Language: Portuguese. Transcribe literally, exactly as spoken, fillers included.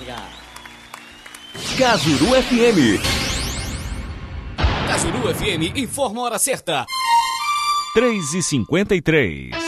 Obrigado. Cajuru F M. Cajuru F M informa a hora certa. três e cinquenta e três.